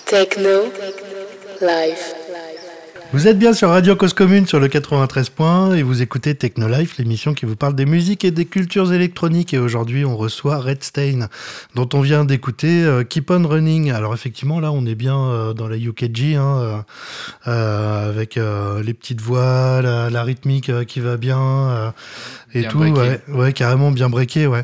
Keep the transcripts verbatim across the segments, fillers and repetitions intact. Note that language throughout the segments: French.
Techno Live. Vous êtes bien sur Radio Cause Commune sur le quatre-vingt-treize points et vous écoutez Techno Live, l'émission qui vous parle des musiques et des cultures électroniques. Et aujourd'hui, on reçoit Redstain, dont on vient d'écouter euh, Keep On Running. Alors effectivement, là, on est bien euh, dans la U K G, hein, euh, euh, avec euh, les petites voix, la, la rythmique euh, qui va bien euh, et bien tout. breaké. Ouais, ouais, carrément bien breaké, ouais.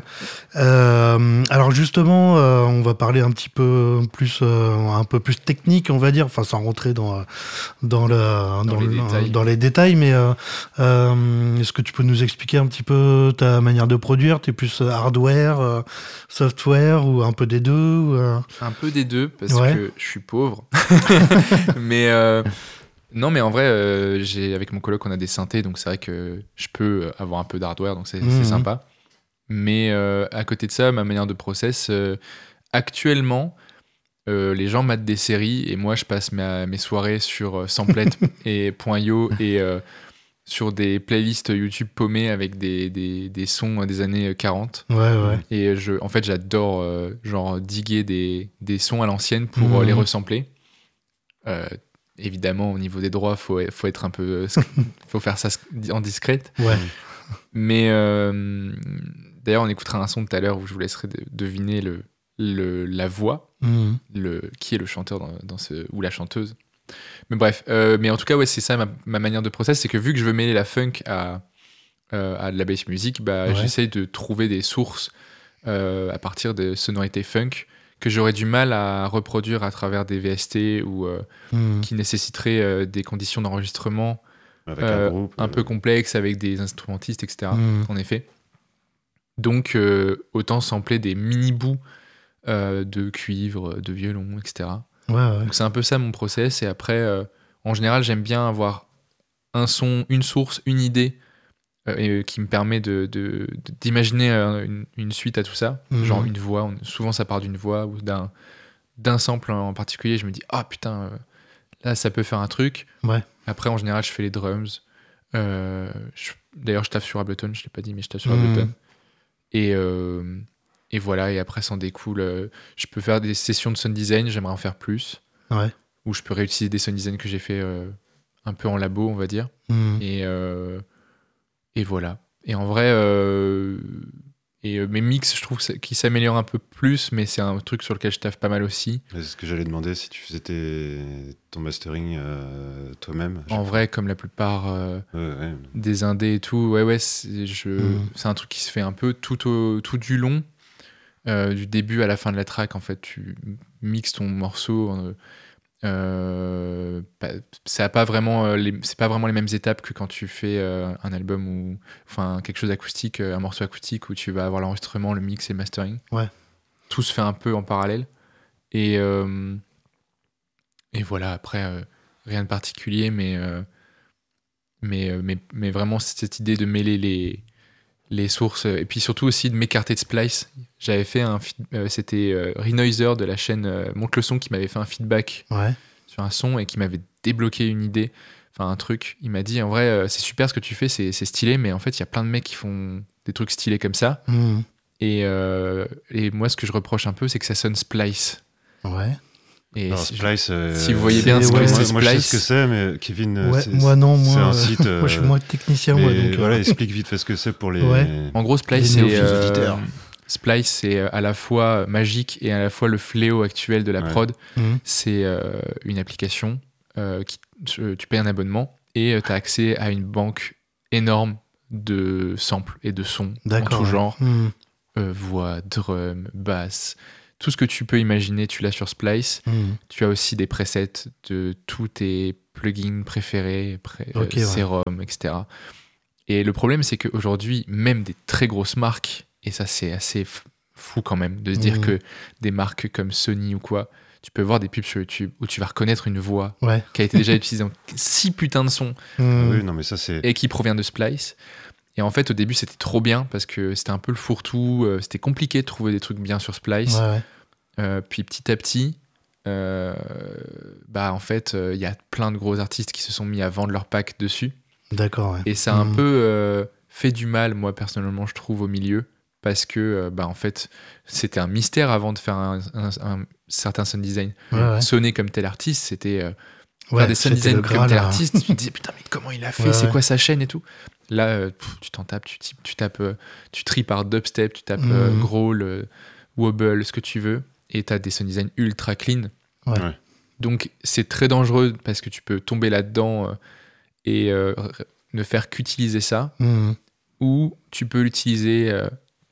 Euh, alors justement, euh, on va parler un petit peu plus, euh, un peu plus technique, on va dire, enfin sans rentrer dans dans le Dans, dans, les le, détails. dans les détails, mais euh, euh, est-ce que tu peux nous expliquer un petit peu ta manière de produire ? T'es plus hardware, euh, software ou un peu des deux ou, euh... Un peu des deux, parce ouais. que je suis pauvre. mais euh, non, mais en vrai, euh, j'ai, avec mon coloc, on a des synthés, donc c'est vrai que je peux avoir un peu d'hardware, donc c'est, mmh. c'est sympa. Mais euh, à côté de ça, ma manière de process, euh, actuellement, Euh, les gens matent des séries et moi je passe ma, mes soirées sur euh, Samplet et .io et euh, sur des playlists YouTube paumées avec des, des, des sons euh, des années quarante. Ouais, ouais. Et je, en fait j'adore euh, genre diguer des, des sons à l'ancienne pour mmh. euh, les resampler. Euh, évidemment au niveau des droits faut, faut être un peu faut faire ça en discrète. Ouais. Mais euh, d'ailleurs on écoutera un son tout à l'heure où je vous laisserai de, deviner le Le, la voix, mmh. le, qui est le chanteur dans, dans ce, ou la chanteuse. Mais bref, euh, mais en tout cas, ouais, c'est ça ma, ma manière de process, c'est que vu que je veux mêler la funk à, euh, à de la bass music, bah, ouais. j'essaye de trouver des sources euh, à partir de sonorités funk que j'aurais du mal à reproduire à travers des V S T ou euh, mmh. qui nécessiteraient euh, des conditions d'enregistrement avec euh, un, groupe, un euh... peu complexes avec des instrumentistes, et cetera. Mmh. En effet. Donc, euh, autant sampler des mini-bouts Euh, de cuivre, de violon, et cetera. Ouais, ouais. Donc c'est un peu ça mon process. Et après, euh, en général, j'aime bien avoir un son, une source, une idée euh, et, euh, qui me permet de, de, de, d'imaginer euh, une, une suite à tout ça. Mm-hmm. Genre une voix. On, souvent, ça part d'une voix ou d'un, d'un sample en particulier. Je me dis, ah oh, putain, euh, là, ça peut faire un truc. Ouais. Après, en général, je fais les drums. Euh, je, d'ailleurs, je taffe sur Ableton. Je ne l'ai pas dit, mais je taffe sur mm-hmm. Ableton. Et... Euh, Et voilà, et après, s'en découle. Euh, je peux faire des sessions de sound design, j'aimerais en faire plus. Ouais. Ou je peux réutiliser des sound design que j'ai fait euh, un peu en labo, on va dire. Mmh. Et, euh, et voilà. Et en vrai, euh, et, euh, mes mix, je trouve qu'ils s'améliorent un peu plus, mais c'est un truc sur lequel je taffe pas mal aussi. C'est ce que j'allais demander, si tu faisais tes, ton mastering euh, toi-même. En vrai, comme la plupart euh, ouais, ouais. des indés et tout, ouais, ouais, c'est, je, mmh. c'est un truc qui se fait un peu tout, au, tout du long. Euh, du début à la fin de la track, en fait, tu mixes ton morceau. Euh, euh, ça a pas vraiment, euh, les, c'est pas vraiment les mêmes étapes que quand tu fais euh, un album ou enfin quelque chose d'acoustique, un morceau acoustique où tu vas avoir l'enregistrement, le mix et le mastering. Ouais. Tout se fait un peu en parallèle. Et euh, et voilà. Après, euh, rien de particulier, mais euh, mais mais mais vraiment cette idée de mêler les les sources, et puis surtout aussi de m'écarter de Splice. J'avais fait un euh, c'était euh, Renoiser de la chaîne euh, Monte le Son qui m'avait fait un feedback ouais. sur un son et qui m'avait débloqué une idée, enfin un truc. Il m'a dit en vrai euh, c'est super ce que tu fais, c'est, c'est stylé, mais en fait il y a plein de mecs qui font des trucs stylés comme ça. Mmh. Et, euh, et moi ce que je reproche un peu c'est que ça sonne Splice. Ouais. Et Alors, si, Splice, euh, si vous voyez bien ce ouais, que c'est moi, Splice. moi je sais ce que c'est, mais Kevin, ouais, c'est, moi non, moi, c'est un euh, site. Euh, moi je suis moins technicien, mais moi. Donc, voilà, euh... explique vite fait ce que c'est pour les. Ouais. En gros, Splice, les c'est euh, Splice, c'est à la fois magique et à la fois le fléau actuel de la ouais. prod. Mmh. C'est euh, une application euh, qui tu, tu payes un abonnement et tu as accès à une banque énorme de samples et de sons D'accord, en tout ouais. genre, mmh. euh, voix, drum, basse. Tout ce que tu peux imaginer, tu l'as sur Splice. Mmh. Tu as aussi des presets de tous tes plugins préférés, pré- okay, euh, Serum, ouais. et cetera. Et le problème, c'est qu'aujourd'hui, même des très grosses marques, et ça c'est assez f- fou quand même, de se mmh. dire que des marques comme Sony ou quoi, tu peux voir des pubs sur YouTube où tu vas reconnaître une voix ouais. qui a été déjà utilisée dans six putains de sons mmh. oui, non, mais ça, c'est... et qui provient de Splice. Et en fait, au début, c'était trop bien parce que c'était un peu le fourre-tout. Euh, c'était compliqué de trouver des trucs bien sur Splice. Ouais, ouais. Euh, puis petit à petit, euh, bah, en fait, il euh, y a plein de gros artistes qui se sont mis à vendre leur pack dessus. D'accord, ouais. Et ça a mmh. un peu euh, fait du mal, moi, personnellement, je trouve, au milieu. parce que euh, bah, en fait, c'était un mystère avant de faire un, un, un certain sound design. Ouais, ouais. Sonner comme tel artiste, c'était euh, Ouais, faire des sound c'était design le comme Graal, tel là. artiste. Tu te dis putain, mais comment il a fait, Ouais, c'est ouais. quoi sa chaîne et tout. Là, euh, pff, tu t'en tapes, tu, tu, tu tapes, euh, tu tries par dubstep, tu tapes euh, Mhm. growl, euh, wobble, ce que tu veux, et t'as des sound design ultra clean. Ouais. Ouais. Donc c'est très dangereux parce que tu peux tomber là-dedans euh, et euh, r- ne faire qu'utiliser ça, Mhm. ou tu peux l'utiliser euh,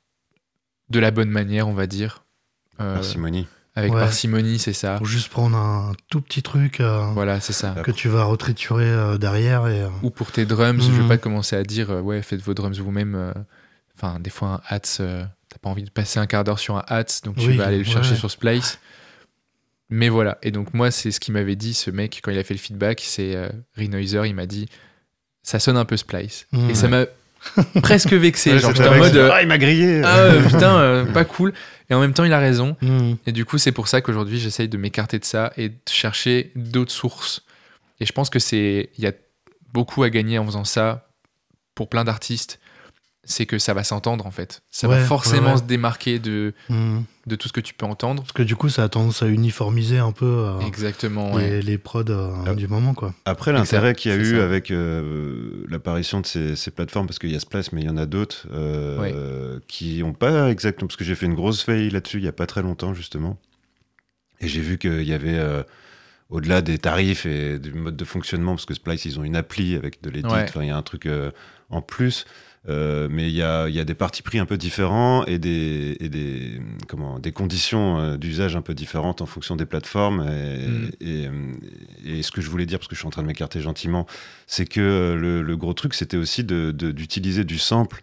de la bonne manière, on va dire. Euh, Parcimonie. avec Ouais. parcimonie, c'est ça. Pour juste prendre un tout petit truc euh, Voilà, c'est ça. que tu vas retriturer euh, derrière et... euh, Ou pour tes drums, je Mhm. veux pas commencer à dire euh, ouais, faites vos drums vous-même. euh. Enfin, des fois, un hats, euh, t'as pas envie de passer un quart d'heure sur un hats, donc tu Oui, vas aller le ouais, chercher ouais. sur Splice. Mais voilà. Et donc, moi, c'est ce qu'il m'avait dit, ce mec, quand il a fait le feedback, c'est euh, Renoiser, il m'a dit ça sonne un peu Splice. Mhm. Et ça m'a presque vexé. Ouais, genre, c'était j'étais en avec- mode euh, Ah, il m'a grillé. ah ouais, putain, euh, pas cool. Et en même temps, il a raison. Mhm. Et du coup, c'est pour ça qu'aujourd'hui, j'essaye de m'écarter de ça et de chercher d'autres sources. Et je pense que c'est, il y a beaucoup à gagner en faisant ça pour plein d'artistes. C'est que ça va s'entendre en fait. Ça Ouais, va forcément ouais, ouais. se démarquer de, Mhm. de tout ce que tu peux entendre. Parce que du coup, ça a tendance à uniformiser un peu euh, Exactement, les, ouais. les prods euh, Ah. du moment, quoi. Après, l'intérêt qu'il y a C'est eu ça. avec euh, l'apparition de ces, ces plateformes, parce qu'il y a Splice, mais il y en a d'autres euh, qui n'ont pas exactement. Parce que j'ai fait une grosse veille là-dessus il n'y a pas très longtemps, justement. Et j'ai vu qu'il y avait, euh, au-delà des tarifs et du mode de fonctionnement, parce que Splice, ils ont une appli avec de l'édit, Ouais. enfin, il y a un truc euh, en plus. Euh, mais il y a, il y a des partis pris un peu différents et des, et des, comment, des conditions euh, d'usage un peu différentes en fonction des plateformes. Et, Mm. et, euh, et ce que je voulais dire, parce que je suis en train de m'écarter gentiment, c'est que euh, le, le gros truc, c'était aussi de, de, d'utiliser du sample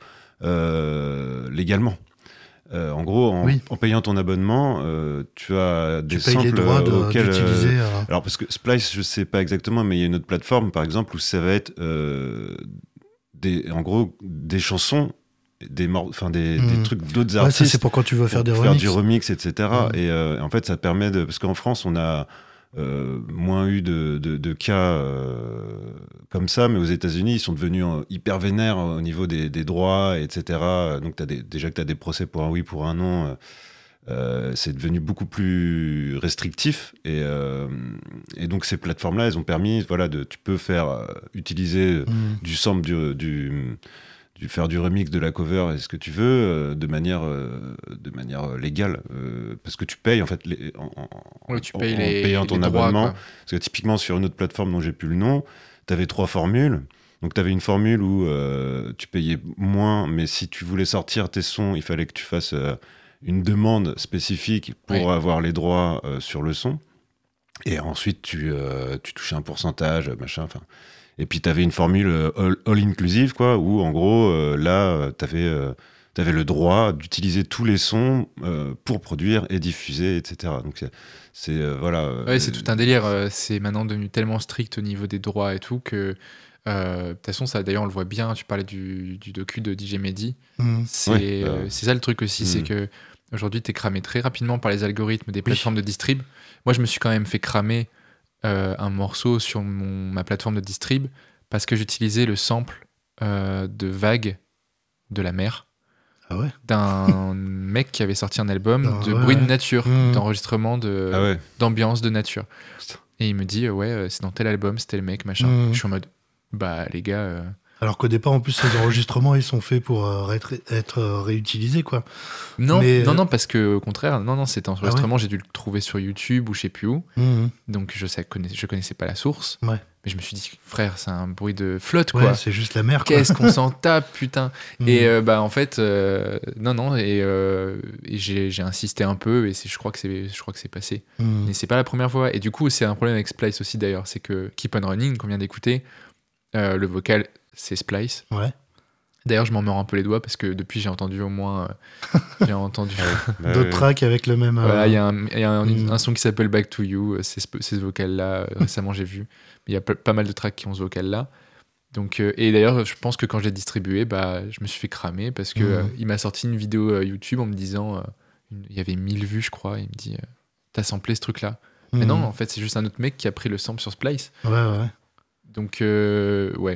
euh, légalement. Euh, en gros, en, Oui. en payant ton abonnement, euh, tu as des Tu payes samples les droits de- euh, auxquels... euh, d'utiliser... euh, alors, parce que Splice, je sais pas exactement, mais il y a une autre plateforme, par exemple, où ça va être, euh, des, en gros, des chansons, des, mor- enfin, des, Mhm. des trucs d'autres ouais, ça, artistes, c'est pour quand tu veux faire des pour remixes. du remix, et cetera. Mhm. Et euh, en fait, ça permet de... Parce qu'en France, on a euh, moins eu de, de, de cas euh, comme ça, mais aux États-Unis, ils sont devenus euh, hyper vénères au niveau des, des droits, et cetera. Donc, t'as des, déjà que tu as des procès pour un oui, pour un non... euh, Euh, c'est devenu beaucoup plus restrictif et, euh, et donc ces plateformes-là, elles ont permis, voilà, de, tu peux faire euh, utiliser Mhm. du sample, du, du, du faire du remix, de la cover, et ce que tu veux, euh, de manière, euh, de manière euh, légale, euh, parce que tu payes en fait les, en, en- Ouais, tu en- payes en les, payant ton les droits, abonnement. quoi. Parce que typiquement sur une autre plateforme dont j'ai plus le nom, tu avais trois formules. Donc, tu avais une formule où euh, tu payais moins, mais si tu voulais sortir tes sons, il fallait que tu fasses euh, une demande spécifique pour Oui. avoir les droits euh, sur le son. Et ensuite, tu, euh, tu touchais un pourcentage, machin. Enfin. Et puis, tu avais une formule euh, all, all-inclusive, quoi, où en gros, euh, là, tu avais, euh, t'avais le droit d'utiliser tous les sons euh, pour produire et diffuser, et cetera. Donc, c'est, c'est euh, voilà. euh, Ouais, c'est tout un délire. euh, C'est maintenant devenu tellement strict au niveau des droits et tout que. euh, De toute façon, ça d'ailleurs, on le voit bien. Tu parlais du, du docu de D J Mehdi. Mhm. C'est Ouais, euh, euh, c'est ça le truc aussi, mm. c'est que aujourd'hui, t'es cramé très rapidement par les algorithmes des plateformes de distrib. Moi, je me suis quand même fait cramer euh, un morceau sur mon, ma plateforme de distrib parce que j'utilisais le sample euh, de Vague de la mer Ah ouais. d'un mec qui avait sorti un album Ah de ouais, bruit de ouais. nature, Mmh. d'enregistrement, de, Ah ouais. d'ambiance de nature. Putain. Et il me dit, euh, ouais, euh, c'est dans tel album, c'était le mec, machin. Mmh. Je suis en mode, bah les gars, euh, Alors qu'au départ, en plus, ces enregistrements, ils sont faits pour euh, être, être euh, réutilisés, quoi. non, Mais, non, euh, non, parce que au contraire, non, non, cet enregistrement, j'ai dû le trouver sur YouTube ou je sais plus où. Mhm. Donc je sais, connais- je connaissais pas la source. Ouais. Mais je me suis dit, frère, c'est un bruit de flotte, Ouais, quoi. c'est juste la mer, quoi. Qu'est-ce qu'on s'en tape, putain. Mhm. Et euh, bah en fait, euh, non, non, et, euh, et j'ai, j'ai insisté un peu et c'est, je crois que c'est, je crois que c'est passé. Mhm. Mais c'est pas la première fois. Et du coup, c'est un problème avec Splice aussi d'ailleurs, c'est que Keep on Running qu'on vient d'écouter, euh, le vocal c'est Splice. Ouais. D'ailleurs, je m'en mords un peu les doigts parce que depuis j'ai entendu au moins, euh, j'ai entendu. Bah, D'autres ouais. tracks avec le même. euh, Voilà, il y a un, il y a un, Mm. un son qui s'appelle Back to You, euh, c'est ce, c'est ce vocal-là, euh, récemment j'ai vu. Mais il y a pas, pas mal de tracks qui ont ce vocal-là. Donc, euh, et d'ailleurs, je pense que quand j'ai distribué, bah, je me suis fait cramer parce que Mm. euh, il m'a sorti une vidéo euh, YouTube en me disant, euh, une- il y avait mille vues, je crois, et il me dit, euh, t'as samplé ce truc-là. Mais mhm. non, en fait, c'est juste un autre mec qui a pris le sample sur Splice. Ouais, ouais. Donc, euh, ouais.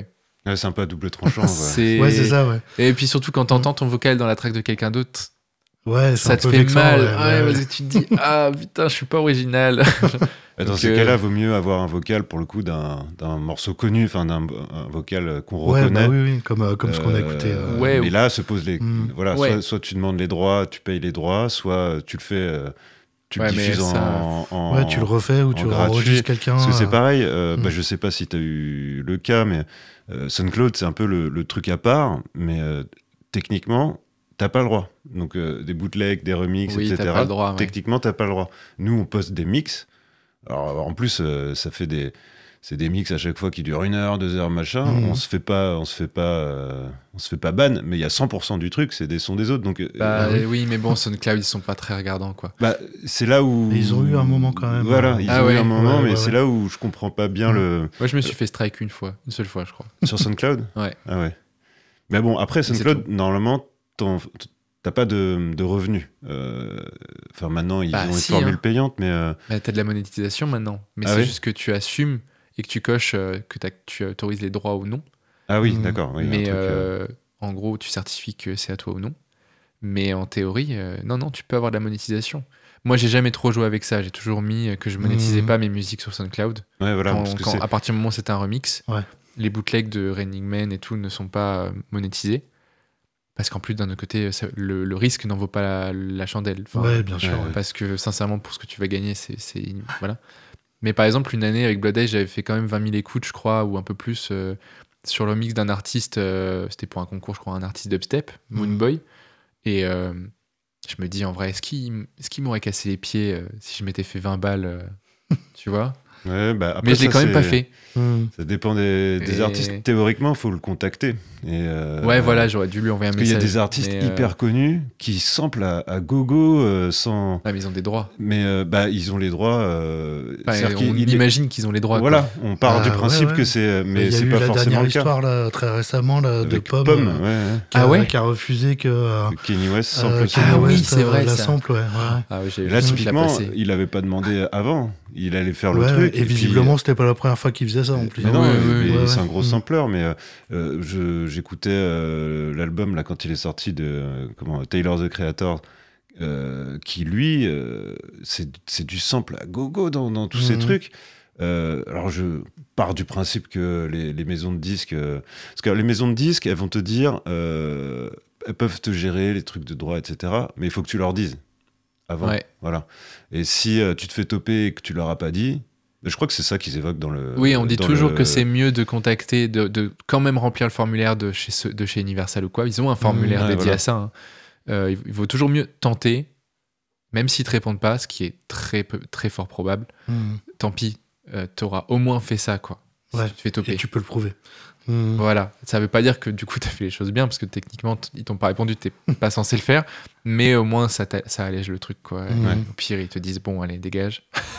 Ouais, c'est un peu à double tranchant. Ouais, c'est... Ouais, c'est ça, ouais. Et puis surtout, quand t'entends ton vocal dans la track de quelqu'un d'autre, Ouais, c'est ça un te peu fait vexant, mal. ouais, Ouais, ouais, ouais. parce que tu te dis, ah putain, je suis pas original. Dans Donc, ces euh, cas-là, vaut mieux avoir un vocal pour le coup d'un, d'un morceau connu, enfin d'un un vocal qu'on Ouais, reconnaît. bah oui, oui, comme, euh, comme ce qu'on a Euh, écouté. euh. Ouais, mais ou- là se pose les, Mm. voilà, Ouais. soit, soit tu demandes les droits, tu payes les droits, soit tu le fais, euh, tu Ouais, le mais diffuses ça- en, en- Ouais, tu le refais ou en tu gratuit. enregistres quelqu'un. Parce que c'est euh. pareil, euh, Mm. bah, je sais pas si tu as eu le cas, mais euh, SoundCloud, c'est un peu le, le truc à part, mais euh, techniquement, t'as pas le droit. Donc euh, des bootlegs, des remixes, Oui, t'as et cetera. pas le droit, ouais. Techniquement, t'as pas le droit. Nous, on poste des mix. Alors en plus, euh, ça fait des, c'est des mix à chaque fois qui durent une heure, deux heures, machin. Mhm. On se fait pas, on se fait pas, euh, on se fait pas ban. Mais il y a cent pour cent du truc, c'est des sons des autres. Donc euh, Bah euh, oui, mais bon, SoundCloud, ils sont pas très regardants, quoi. bah, c'est là où Et ils ont eu un moment quand même, Voilà, hein. ils Ah ont ouais. eu un moment, Ouais, mais ouais, c'est ouais. là où je comprends pas bien Mhm. le Moi, je me suis fait strike une fois, une seule fois, je crois. sur SoundCloud. Ouais. Ah ouais. Mais bon, après c'est SoundCloud, tout. normalement, t'en- t'as pas de, de revenus. Euh, Enfin, maintenant, ils Bah, ont une si, formule hein. payante, mais euh, Bah, t'as de la monétisation maintenant. Mais Ah c'est ouais juste que tu assumes et que tu coches euh, que t'as- tu autorises les droits ou non. ah oui, Mhm. d'accord. Oui, un mais truc, euh, euh, en gros, tu certifies que c'est à toi ou non. Mais en théorie, euh, non, non, tu peux avoir de la monétisation. Moi, j'ai jamais trop joué avec ça. J'ai toujours mis euh, que je monétisais Mhm. pas mes musiques sur SoundCloud. ouais, voilà, quand, parce que quand- c'est- à partir du moment où c'est un remix, Ouais. les bootlegs de Raining Man et tout ne sont pas euh, monétisés. Parce qu'en plus, d'un autre côté, ça- le, le risque n'en vaut pas la, la chandelle. Enfin, Ouais, bien sûr. ouais, ouais. Parce que sincèrement, pour ce que tu vas gagner, c'est. c'est in- Voilà. Mais par exemple, une année avec Blood Age, j'avais fait quand même vingt mille écoutes, je crois, ou un peu plus, euh, sur le mix d'un artiste. euh, C'était pour un concours, je crois, un artiste dubstep, Moonboy. Et euh, je me dis, en vrai, est-ce qu'il est-ce qu'il m'aurait cassé les pieds euh, si je m'étais fait vingt balles euh, Tu vois ouais, bah, après, Mais je l'ai ça, quand même c'est- pas fait. Mhm. Ça dépend des, des Et- artistes. Théoriquement, il faut le contacter. Et, euh, Ouais, voilà, j'aurais dû lui envoyer un Parce qu'il y message. a des artistes mais, euh, hyper connus qui samplent à, à gogo euh, sans. Ah, mais ils ont des droits. Mais euh, bah, ils ont les droits. euh, Enfin, c'est-à-dire on qu'il- il- imagine qu'ils ont les droits. Voilà, quoi. on part Ah, du ouais, principe ouais. que c'est. Il Mais y a c'est eu pas la forcément dernière le cas. histoire là, très récemment là, de Avec Pomme, Pomme, euh, ouais, ouais. qui, a, Ah ouais qui a refusé que euh, Que Kanye West euh, sample Kanye Ah oui, West, c'est euh, vrai, la ça. sample. Ouais, ouais. Ah oui, j'ai Là, j'ai typiquement, placé. il avait pas demandé avant. Il allait faire le Ouais, truc. et puis- visiblement, c'était pas la première fois qu'il faisait ça en plus. Mais non, Ouais, mais ouais, ouais, c'est ouais. un gros Mm. sampleur, mais euh, euh, je- j'écoutais euh, l'album là quand il est sorti de euh, comment Taylor the Creator, euh, qui lui, euh, c'est c'est du sample à gogo dans, dans tous ces Mhm. trucs. Euh, alors je pars du principe que les, les maisons de disques, euh, parce que les maisons de disques, elles vont te dire, euh, elles peuvent te gérer les trucs de droit, et cetera. Mais il faut que tu leur dises avant, Ouais. voilà. Et si euh, tu te fais toper et que tu leur as pas dit. Je crois que c'est ça qu'ils évoquent dans le. Oui, on dit dans toujours le- que c'est mieux de contacter, de, de quand même remplir le formulaire de chez, ce- de chez Universal ou quoi. Ils ont un formulaire ouais, dédié voilà. à ça. hein. Euh, il, il vaut toujours mieux tenter, même s'ils te répondent pas, ce qui est très, peu- très fort probable. Mhm. Tant pis, euh, t'auras au moins fait ça, quoi. Si Ouais. tu te fais toper. Et tu peux le prouver. Mhm. Voilà, ça veut pas dire que du coup t'as fait les choses bien parce que techniquement t- ils t'ont pas répondu, t'es pas censé le faire, mais au moins ça, t'a- ça allège le truc quoi. Mhm. Et au pire ils te disent bon allez dégage,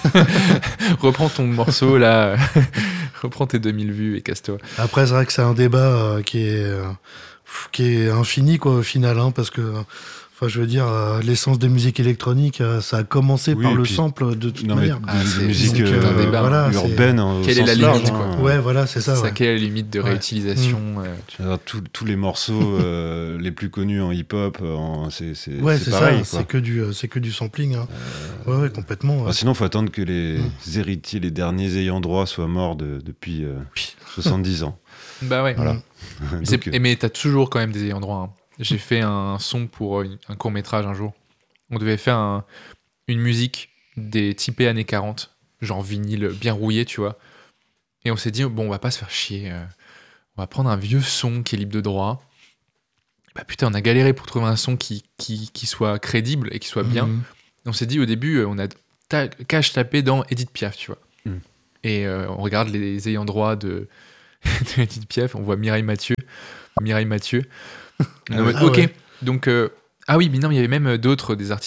reprends ton morceau là, reprends tes deux mille vues et casse-toi. Après, c'est vrai que c'est un débat euh, qui est euh, pff, qui est infini quoi au final, hein, parce que enfin, je veux dire, euh, l'essence des musiques électroniques, euh, ça a commencé Oui, par et le puis- sample de toute Non, mais manière. Ah, de- de c'est- musique donc, euh, euh, débat, voilà, c'est- urbaine. au Quelle est sens la large, limite, hein. quoi. Ouais, voilà, c'est ça. Ça ouais. quelle est la limite de Ouais. réutilisation euh, C'est-à-dire tous- tous les morceaux euh, les plus connus en hip-hop, en- c'est c'est- Ouais, c'est c'est pareil. ça. quoi. C'est que du, euh, c'est que du sampling. Hein. Ouais, ouais, complètement. ouais. Enfin, sinon, il faut attendre que les Mm. héritiers, les derniers ayants droit soient morts de- depuis euh, Oui. soixante-dix ans. Bah ouais. Voilà. Mm. Mais, Donc, c'est- euh, mais t'as toujours quand même des ayants droit. hein. J'ai fait un son pour une- un court métrage un jour. On devait faire un- une musique des typés années quarante, genre vinyle bien rouillé, tu vois. Et on s'est dit, bon, on va pas se faire chier. euh, on va prendre un vieux son qui est libre de droit. Bah putain, on a galéré pour trouver un son qui, qui, qui soit crédible et qui soit bien. Mhm. Et on s'est dit, au début, euh, on a ta- cache tapé dans Edith Piaf, tu vois. Mm. Et euh, on regarde les ayants droit de, de Edith Piaf, on voit Mireille Mathieu. Mireille Mathieu. On est en mode, Ah ok, ouais. donc... euh, ah oui, mais non, il y avait même d'autres, des artistes